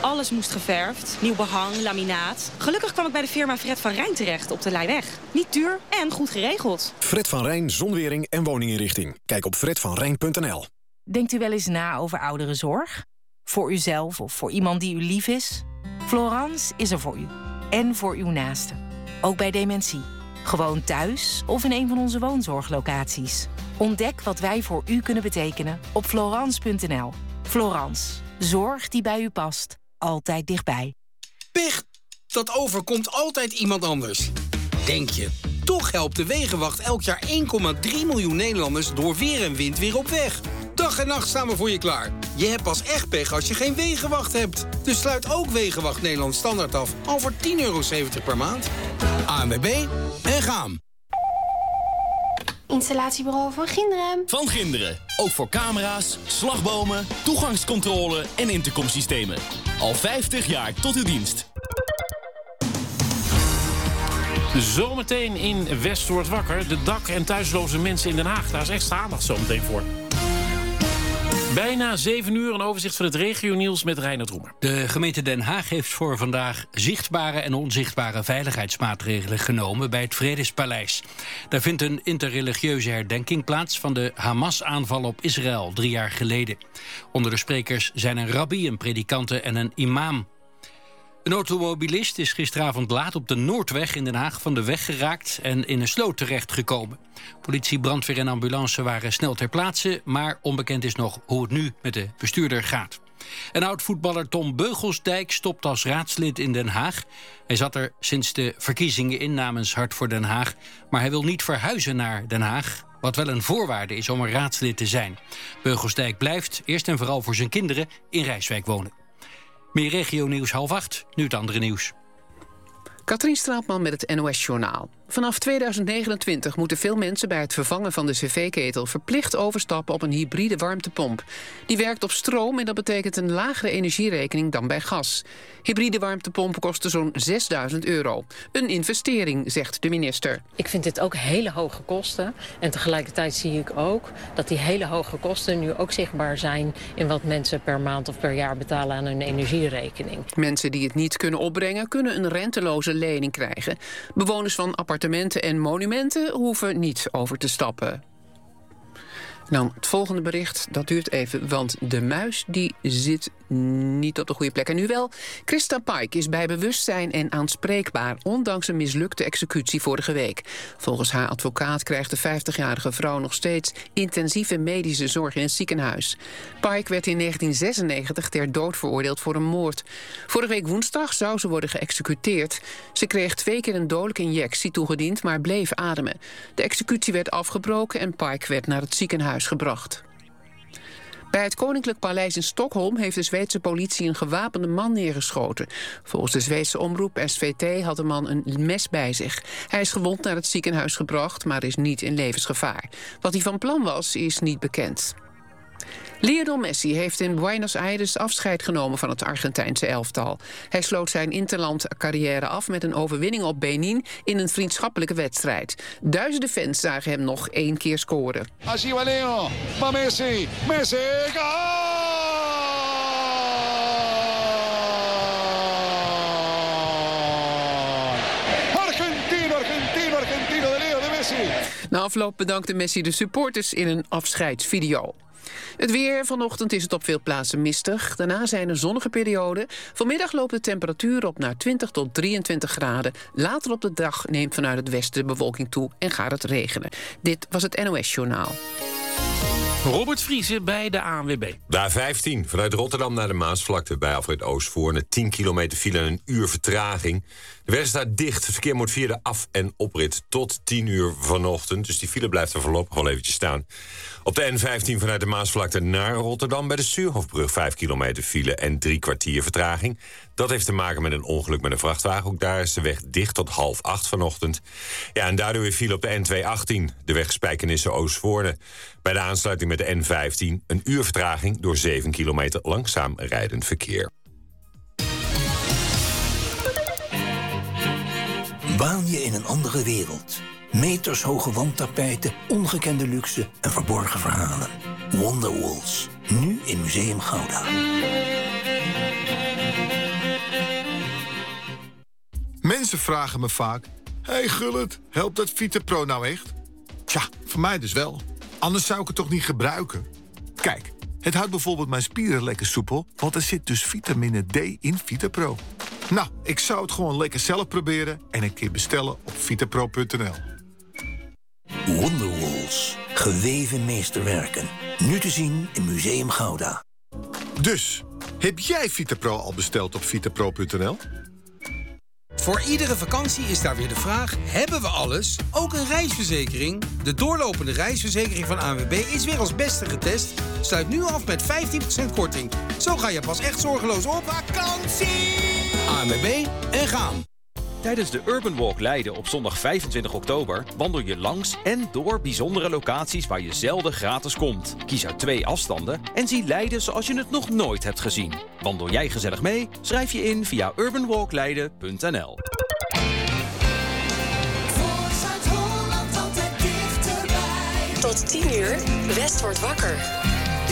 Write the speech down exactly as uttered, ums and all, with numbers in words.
Alles moest geverfd. Nieuw behang, laminaat. Gelukkig kwam ik bij de firma Fred van Rijn terecht op de Leijweg. Niet duur en goed geregeld. Fred van Rijn, zonwering en woninginrichting. Kijk op fred van rijn punt n l. Denkt u wel eens na over ouderenzorg? Voor uzelf of voor iemand die u lief is? Florence is er voor u. En voor uw naasten. Ook bij dementie. Gewoon thuis of in een van onze woonzorglocaties. Ontdek wat wij voor u kunnen betekenen op florence punt n l. Florence. Zorg die bij u past. Altijd dichtbij. Pech! Dat overkomt altijd iemand anders. Denk je. Toch helpt de Wegenwacht elk jaar één komma drie miljoen Nederlanders door weer en wind weer op weg. Dag en nacht staan we voor je klaar. Je hebt pas echt pech als je geen Wegenwacht hebt. Dus sluit ook Wegenwacht Nederland Standaard af. Al voor tien euro zeventig per maand. A N W B en gaan. Installatiebureau Van Ginderen. Van Ginderen. Ook voor camera's, slagbomen, toegangscontrole en intercomsystemen. Al vijftig jaar tot uw dienst. Zometeen in West wordt wakker. De dak- en thuisloze mensen in Den Haag. Daar is extra aandacht zometeen voor. Bijna zeven uur, een overzicht van het regionieuws met Reinhard Roemer. De gemeente Den Haag heeft voor vandaag zichtbare en onzichtbare veiligheidsmaatregelen genomen bij het Vredespaleis. Daar vindt een interreligieuze herdenking plaats van de Hamas-aanval op Israël drie jaar geleden. Onder de sprekers zijn een rabbi, een predikante en een imam. Een automobilist is gisteravond laat op de Noordweg in Den Haag van de weg geraakt en in een sloot terechtgekomen. Politie, brandweer en ambulance waren snel ter plaatse, maar onbekend is nog hoe het nu met de bestuurder gaat. En oud-voetballer Tom Beugelsdijk stopt als raadslid in Den Haag. Hij zat er sinds de verkiezingen in namens Hart voor Den Haag, maar hij wil niet verhuizen naar Den Haag, wat wel een voorwaarde is om een raadslid te zijn. Beugelsdijk blijft, eerst en vooral voor zijn kinderen, in Rijswijk wonen. Meer regionieuws half acht, nu het andere nieuws. Katrien Straatman met het N O S-journaal. Vanaf tweeduizend negenentwintig moeten veel mensen bij het vervangen van de cv-ketel verplicht overstappen op een hybride warmtepomp. Die werkt op stroom en dat betekent een lagere energierekening dan bij gas. Hybride warmtepompen kosten zo'n zesduizend euro. Een investering, zegt de minister. Ik vind dit ook hele hoge kosten. En tegelijkertijd zie ik ook dat die hele hoge kosten nu ook zichtbaar zijn in wat mensen per maand of per jaar betalen aan hun energierekening. Mensen die het niet kunnen opbrengen kunnen een renteloze lening krijgen. Bewoners van appartementen en monumenten hoeven niet over te stappen. Dan het volgende bericht, dat duurt even, want de muis die zit niet op de goede plek. En nu wel, Christa Pike is bij bewustzijn en aanspreekbaar, ondanks een mislukte executie vorige week. Volgens haar advocaat krijgt de vijftigjarige vrouw nog steeds intensieve medische zorg in het ziekenhuis. Pike werd in negentien zesennegentig ter dood veroordeeld voor een moord. Vorige week woensdag zou ze worden geëxecuteerd. Ze kreeg twee keer een dodelijke injectie toegediend, maar bleef ademen. De executie werd afgebroken en Pike werd naar het ziekenhuis gebracht. Bij het Koninklijk Paleis in Stockholm heeft de Zweedse politie een gewapende man neergeschoten. Volgens de Zweedse omroep S V T had de man een mes bij zich. Hij is gewond naar het ziekenhuis gebracht, maar is niet in levensgevaar. Wat hij van plan was, is niet bekend. Lionel Messi heeft in Buenos Aires afscheid genomen van het Argentijnse elftal. Hij sloot zijn interlandcarrière af met een overwinning op Benin in een vriendschappelijke wedstrijd. Duizenden fans zagen hem nog één keer scoren. Allí va Leo, va Messi, Messi, goal! Argentino, Argentino, Argentino de Leo de Messi. Na afloop bedankte Messi de supporters in een afscheidsvideo. Het weer. Vanochtend is het op veel plaatsen mistig. Daarna zijn er zonnige perioden. Vanmiddag loopt de temperatuur op naar twintig tot drieëntwintig graden. Later op de dag neemt vanuit het westen de bewolking toe en gaat het regenen. Dit was het N O S-journaal. Robert Vriesen bij de A N W B. De A vijftien vanuit Rotterdam naar de Maasvlakte bij Alfred Oostvoorne. tien kilometer file en een uur vertraging. De weg staat dicht. Het verkeer moet via de af- en oprit tot tien uur vanochtend. Dus die file blijft er voorlopig wel eventjes staan. Op de N vijftien vanuit de Maasvlakte naar Rotterdam bij de Suurhofbrug vijf kilometer file en drie kwartier vertraging. Dat heeft te maken met een ongeluk met een vrachtwagen. Ook daar is de weg dicht tot half acht vanochtend. Ja, en daardoor weer file op de N tweehonderdachttien. De weg Spijkenisse-Oostvoorne. Bij de aansluiting met de N vijftien een uur vertraging door zeven kilometer langzaam rijdend verkeer. Baan je in een andere wereld. Metershoge wandtapijten, ongekende luxe en verborgen verhalen. Wonderwalls, nu in Museum Gouda. Mensen vragen me vaak... Hey Gullit, helpt dat VitaPro nou echt? Tja, voor mij dus wel. Anders zou ik het toch niet gebruiken? Kijk, het houdt bijvoorbeeld mijn spieren lekker soepel... want er zit dus vitamine D in VitaPro. Nou, ik zou het gewoon lekker zelf proberen... en een keer bestellen op vitapro punt n l. Wonderwalls. Geweven meesterwerken. Nu te zien in Museum Gouda. Dus, heb jij VitaPro al besteld op vitapro punt n l? Voor iedere vakantie is daar weer de vraag, hebben we alles? Ook een reisverzekering? De doorlopende reisverzekering van A N W B is weer als beste getest. Sluit nu af met vijftien procent korting. Zo ga je pas echt zorgeloos op vakantie! A N W B en gaan. Tijdens de Urban Walk Leiden op zondag vijfentwintig oktober... wandel je langs en door bijzondere locaties waar je zelden gratis komt. Kies uit twee afstanden en zie Leiden zoals je het nog nooit hebt gezien. Wandel jij gezellig mee? Schrijf je in via urban walk leiden punt n l. Tot tien uur, West wordt wakker.